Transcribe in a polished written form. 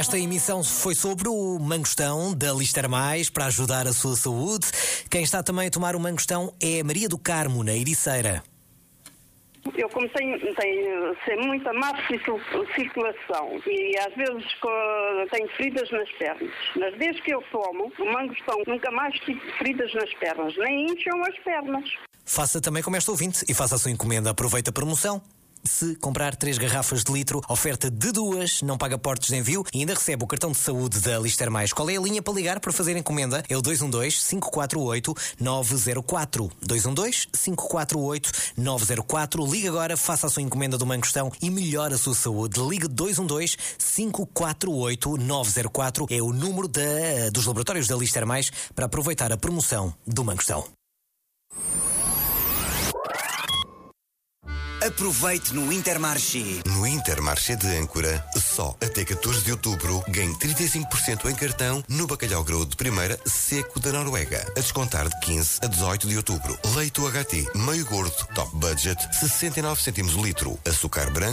Esta emissão foi sobre o mangostão da Lister Mais para ajudar a sua saúde. Quem está também a tomar o mangostão é a Maria do Carmo, na Ericeira. Eu como tenho sempre muita má circulação e às vezes tenho feridas nas pernas, mas desde que eu tomo o mangostão nunca mais tive feridas nas pernas, nem incham as pernas. Faça também como esta ouvinte e faça a sua encomenda. Aproveita a promoção. Se comprar 3 garrafas de litro, oferta de 2, não paga portos de envio e ainda recebe o cartão de saúde da Lister Mais. Qual é a linha para ligar para fazer encomenda? É o 212-548-904. 212-548-904. Liga agora, faça a sua encomenda do mangostão e melhore a sua saúde. Ligue 212-548-904. É o número dos laboratórios da Lister Mais para aproveitar a promoção do mangostão. Aproveite no Intermarché. No Intermarché de Âncora, só até 14 de outubro, ganhe 35% em cartão no bacalhau grão de primeira seco da Noruega. A descontar de 15 a 18 de outubro. Leite UHT, meio gordo, top budget, 69 cêntimos o litro. Açúcar branco.